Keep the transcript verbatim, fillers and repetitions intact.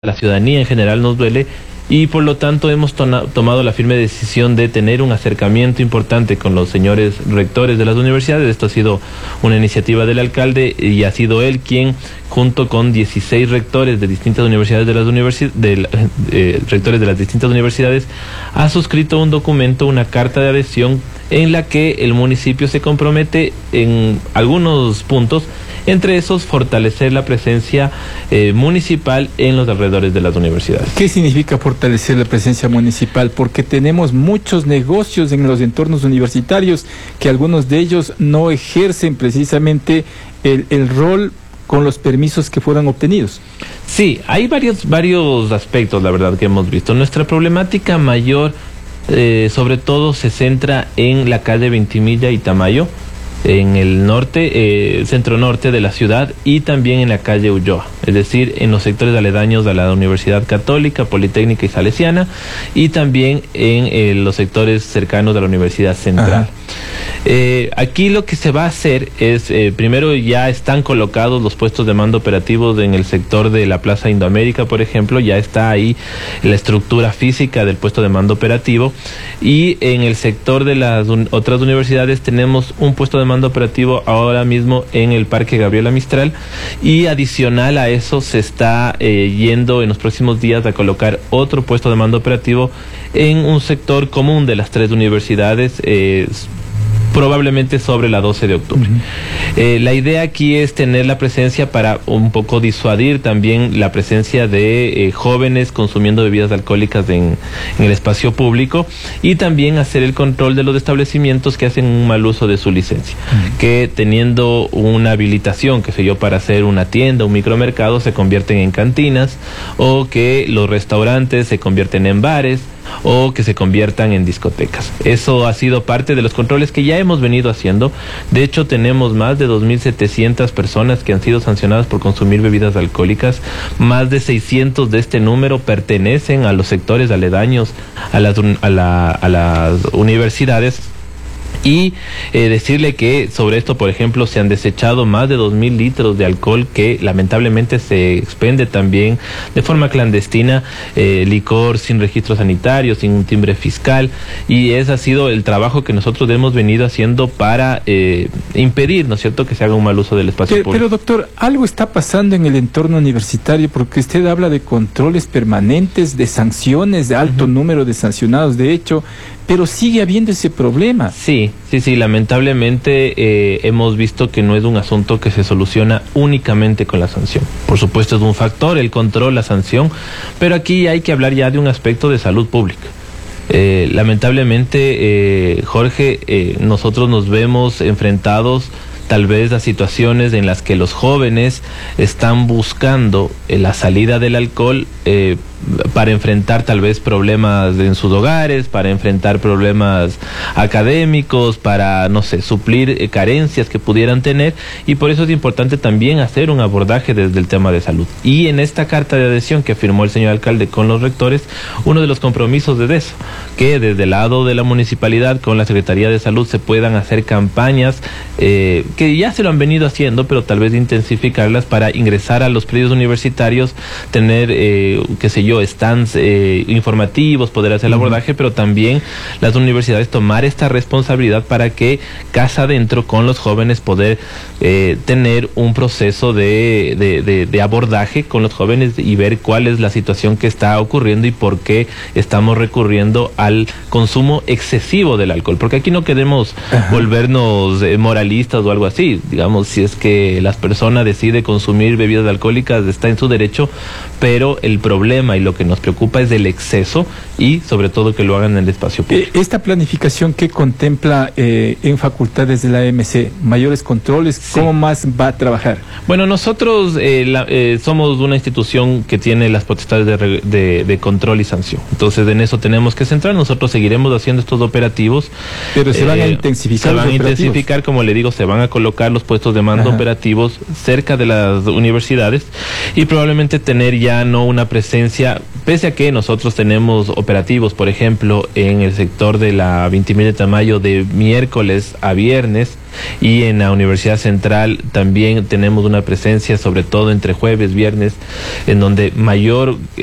la ciudadanía en general nos duele, y por lo tanto hemos tomado la firme decisión de tener un acercamiento importante con los señores rectores de las universidades. Esto ha sido una iniciativa del alcalde y ha sido él quien, junto con dieciséis rectores de distintas universidades de las universi de, eh, rectores de las distintas universidades, ha suscrito un documento, una carta de adhesión, en la que el municipio se compromete en algunos puntos, entre esos fortalecer la presencia eh, municipal en los alrededores de las universidades. ¿Qué significa fortalecer la presencia municipal? Porque tenemos muchos negocios en los entornos universitarios que algunos de ellos no ejercen precisamente el, el rol con los permisos que fueron obtenidos. Sí, hay varios, varios aspectos, la verdad, que hemos visto. Nuestra problemática mayor, eh, sobre todo, se centra en la calle Ventimiglia y Tamayo, en el norte, eh, centro norte de la ciudad, y también en la calle Ulloa, es decir, en los sectores aledaños a la Universidad Católica, Politécnica y Salesiana, y también en eh, los sectores cercanos a la Universidad Central. Eh, aquí lo que se va a hacer es, eh, primero ya están colocados los puestos de mando operativos en el sector de la Plaza Indoamérica, por ejemplo, ya está ahí la estructura física del puesto de mando operativo, y en el sector de las un, otras universidades tenemos un puesto de mando operativo ahora mismo en el Parque Gabriela Mistral, y adicional a eso se está eh, yendo en los próximos días a colocar otro puesto de mando operativo en un sector común de las tres universidades, eh, probablemente sobre la doce de octubre. Uh-huh. Eh, la idea aquí es tener la presencia para un poco disuadir también la presencia de eh, jóvenes consumiendo bebidas alcohólicas en, en el espacio público, y también hacer el control de los establecimientos que hacen un mal uso de su licencia, uh-huh. que teniendo una habilitación, que sé yo, para hacer una tienda, un micromercado, se convierten en cantinas, o que los restaurantes se convierten en bares, o que se conviertan en discotecas. Eso ha sido parte de los controles que ya hemos venido haciendo. De hecho, tenemos más de dos mil setecientas personas que han sido sancionadas por consumir bebidas alcohólicas. Más de seiscientos de este número pertenecen a los sectores aledaños a las, a la, a las universidades. Y eh, decirle que sobre esto, por ejemplo, se han desechado más de dos mil litros de alcohol que lamentablemente se expende también de forma clandestina, eh, licor sin registro sanitario, sin un timbre fiscal, y ese ha sido el trabajo que nosotros hemos venido haciendo para eh, impedir, ¿no es cierto?, que se haga un mal uso del espacio pero, público. Pero doctor, algo está pasando en el entorno universitario, porque usted habla de controles permanentes, de sanciones, de alto uh-huh. número de sancionados, de hecho, pero sigue habiendo ese problema. Sí, sí, sí, lamentablemente eh, hemos visto que no es un asunto que se soluciona únicamente con la sanción. Por supuesto es un factor, el control, la sanción, pero aquí hay que hablar ya de un aspecto de salud pública. Eh, lamentablemente, eh, Jorge, eh, nosotros nos vemos enfrentados tal vez a situaciones en las que los jóvenes están buscando eh, la salida del alcohol eh, para enfrentar tal vez problemas en sus hogares, para enfrentar problemas académicos, para, no sé, suplir eh, carencias que pudieran tener, y por eso es importante también hacer un abordaje desde el tema de salud. Y en esta carta de adhesión que firmó el señor alcalde con los rectores, uno de los compromisos es eso, que desde el lado de la municipalidad con la Secretaría de Salud se puedan hacer campañas eh, que ya se lo han venido haciendo, pero tal vez intensificarlas para ingresar a los predios universitarios, tener, eh, qué sé yo, stands eh, informativos, poder hacer el abordaje, pero también las universidades tomar esta responsabilidad para que casa adentro con los jóvenes poder eh, tener un proceso de, de, de, de abordaje con los jóvenes y ver cuál es la situación que está ocurriendo y por qué estamos recurriendo al consumo excesivo del alcohol, porque aquí no queremos Ajá. volvernos eh, moralistas o algo así. Digamos, si es que la persona decide consumir bebidas alcohólicas, está en su derecho, pero el problema y lo que nos preocupa es el exceso, y sobre todo que lo hagan en el espacio público. Esta planificación que contempla eh, en facultades de la A M C, mayores controles, sí. ¿Cómo más va a trabajar? Bueno, nosotros eh, la, eh, somos una institución que tiene las potestades de, de, de control y sanción, entonces en eso tenemos que centrar. Nosotros seguiremos haciendo estos operativos. Pero se van eh, a intensificar. Se van a intensificar, como le digo, se van a colocar los puestos de mando Ajá. operativos cerca de las universidades, y probablemente tener ya no una presencia, pese a que nosotros tenemos operativos, por ejemplo, en el sector de la Ventimiglia de Tamayo de miércoles a viernes, y en la Universidad Central también tenemos una presencia, sobre todo entre jueves, viernes, en donde mayor